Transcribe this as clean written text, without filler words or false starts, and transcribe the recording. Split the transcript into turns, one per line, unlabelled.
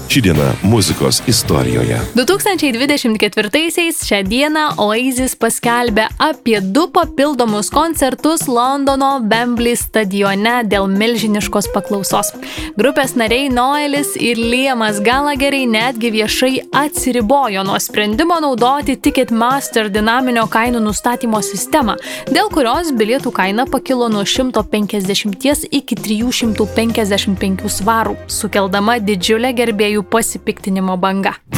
Ši diena muzikos istorijoje.
2024-aisiais šią dieną Oasis paskelbė apie 2 papildomus koncertus Londono Wembley stadione dėl milžiniškos paklausos. Grupės nariai Noelis ir Liamas Gallagher'ai netgi viešai atsiribojo nuo sprendimo naudoti Ticketmaster dinaminio kainų nustatymo sistemą, dėl kurios bilietų kaina pakilo nuo 150 iki 355 svarų, sukeldama didžiulę gerbėjų pasipiktinimo bangą.